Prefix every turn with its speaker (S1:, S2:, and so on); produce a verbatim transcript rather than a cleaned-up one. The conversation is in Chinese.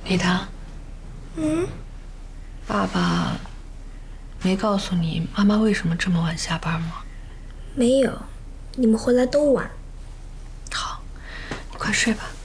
S1: 李唐，
S2: 嗯，
S1: 爸爸没告诉你妈妈为什么这么晚下班吗？
S2: 没有，你们回来都晚。
S1: 好，你快睡吧。